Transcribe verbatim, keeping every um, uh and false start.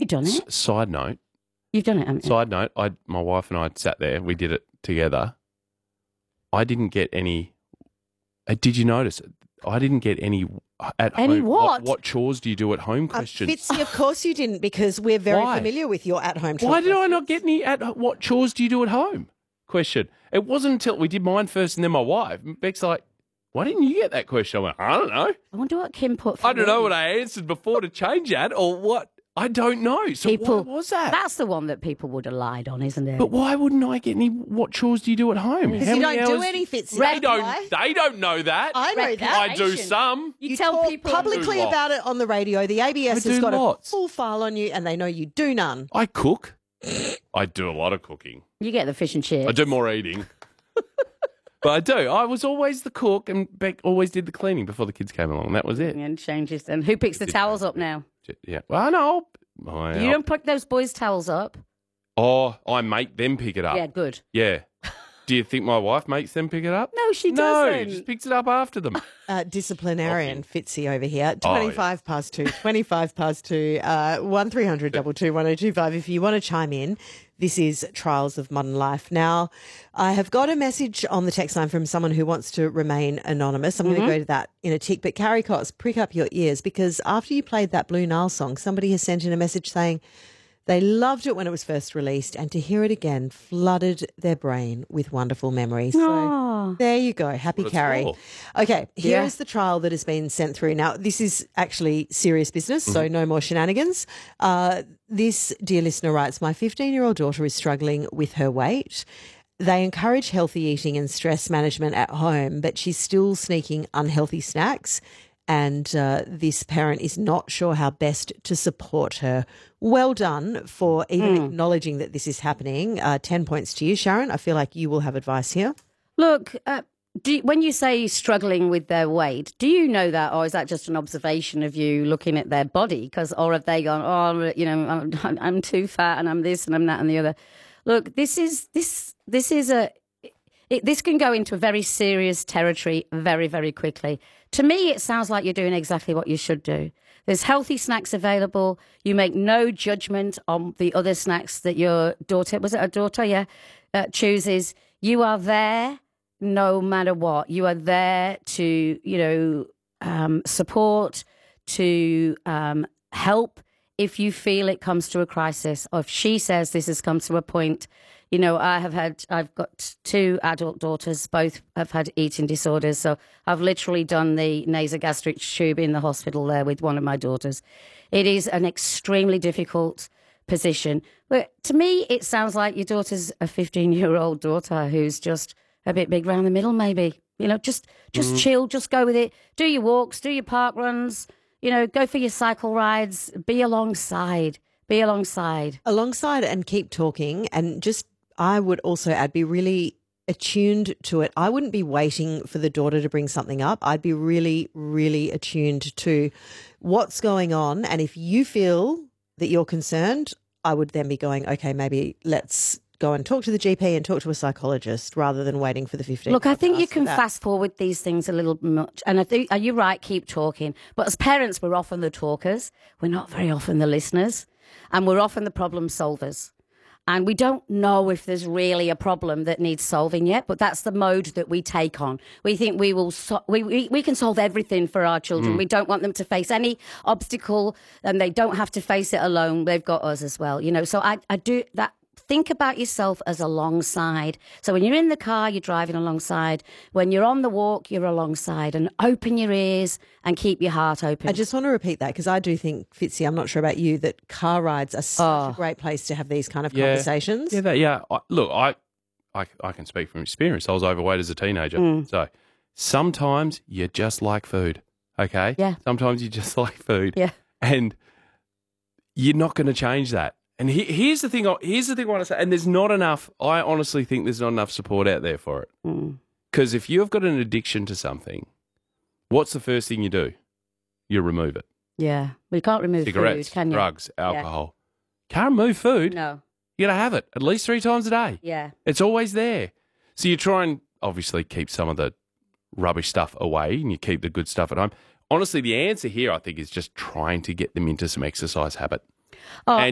You've done it. S- side note. You've done it, haven't you? Side note, I, my wife and I sat there. We did it together. I didn't get any. Uh, did you notice? I didn't get any at Any home. what? What chores do you do at home? Uh, Questions. Fitzy, of course you didn't, because we're very Why? familiar with your at-home Why did I questions. not get any at what chores do you do at home? Question. It wasn't until we did mine first and then my wife. Beck's like, why didn't you get that question? I went, I don't know. I wonder what Kim put for I don't know me. what I answered before to change that or what. I don't know. So People, why was that? That's the one that people would have lied on, isn't it? But why wouldn't I get any? What chores do you do at home? Because How you many don't do hours- any, Fitzy. They That's don't. why. They don't know that. I know that. I do some. You, You tell talk people publicly Do what? about it on the radio. The A B S I has do got lots. a full file on you, and they know you do none. I cook. I do a lot of cooking. You get the fish and chips. I do more eating. But I do. I was always the cook, and Beck always did the cleaning before the kids came along. That was it. And changes. And who picks the towels up now? Yeah. Well, I know. I, You don't pick those boys' towels up. Oh, I make them pick it up. Yeah, good. Yeah. Do you think my wife makes them pick it up? No, she No, doesn't. just picks it up after them. Uh, disciplinarian Fitzy over here. Oh, yeah. twenty-five past two. twenty-five past two. Uh, one three hundred two two one oh two five. If you want to chime in, this is Trials of Modern Life. Now, I have got a message on the text line from someone who wants to remain anonymous. I'm Mm-hmm. going to go to that in a tick. But Carrie Cox, prick up your ears, because after you played that Blue Nile song, somebody has sent in a message saying they loved it when it was first released, and to hear it again flooded their brain with wonderful memories. So Aw. there you go. Happy What it's Carrie. for. Okay, here Yeah. is the trial that has been sent through. Now, this is actually serious business, so Mm-hmm. no more shenanigans. Uh, this dear listener writes, my fifteen-year-old daughter is struggling with her weight. They encourage healthy eating and stress management at home, but she's still sneaking unhealthy snacks. And uh, this parent is not sure how best to support her. Well done for even acknowledging that this is happening. Uh, ten points to you, Sharon. I feel like you will have advice here. Look, uh, do you- when you say struggling with their weight, do you know that, or is that just an observation of you looking at their body? Because, or have they gone, oh, you know, I'm, I'm too fat and I'm this and I'm that and the other. Look, this is this this is a it, this can go into a very serious territory very, very quickly. To me, it sounds like you're doing exactly what you should do. There's healthy snacks available. You make no judgment on the other snacks that your daughter, was it a daughter? Yeah, uh, chooses. You are there no matter what. You are there to, you know, um, support, to um, help if you feel it comes to a crisis, or if she says this has come to a point. You know, I have had, I've got two adult daughters, both have had eating disorders. So I've literally done the nasogastric tube in the hospital there with one of my daughters. It is an extremely difficult position. But to me, it sounds like your daughter's a fifteen-year-old daughter who's just a bit big round the middle, maybe. You know, just just Mm-hmm. chill, just go with it. Do your walks, do your park runs, you know, go for your cycle rides, be alongside, be alongside. Alongside and keep talking, and just, I would also add, be really attuned to it. I wouldn't be waiting for the daughter to bring something up. I'd be really, really attuned to what's going on. And if you feel that you're concerned, I would then be going, okay, maybe let's go and talk to the G P and talk to a psychologist rather than waiting for the fifteen. Look, I think to you ask for can that. fast forward these things a little much. And I think, are you right? Keep talking. But as parents, we're often the talkers. We're not very often the listeners. And we're often the problem solvers. And we don't know if there's really a problem that needs solving yet, but that's the mode that we take on. We think we will, so- we, we we can solve everything for our children. We don't want them to face any obstacle, and they don't have to face it alone. They've got us as well, you know. So I, I do that. Think about yourself as alongside. So when you're in the car, you're driving alongside. When you're on the walk, you're alongside. And open your ears and keep your heart open. I just want to repeat that because I do think, Fitzy, I'm not sure about you, that car rides are such Oh. a great place to have these kind of Yeah. conversations. Yeah, that, yeah. I, look, I, I, I can speak from experience. I was overweight as a teenager. Mm. So sometimes you just like food, okay? Yeah. Sometimes you just like food. Yeah. And you're not going to change that. And he, here's the thing. I- Here's the thing I want to say. And there's not enough. I honestly think there's not enough support out there for it. Mm. Because if you've got an addiction to something, what's the first thing you do? You remove it. Yeah. We can't remove Cigarettes, food, can you? drugs, alcohol. Can't remove food. No. You got to have it at least three times a day. Yeah. It's always there. So you try and obviously keep some of the rubbish stuff away and you keep the good stuff at home. Honestly, the answer here, I think, is just trying to get them into some exercise habit. Oh, And